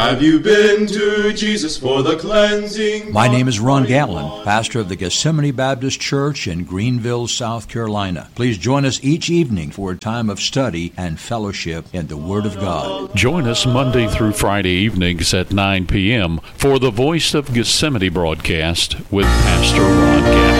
Have you been to Jesus for the cleansing? My name is Ron Gatlin, pastor of the Gethsemane Baptist Church in Greenville, South Carolina. Please join us each evening for a time of study and fellowship in the Word of God. Join us Monday through Friday evenings at 9 p.m. for the Voice of Gethsemane broadcast with Pastor Ron Gatlin.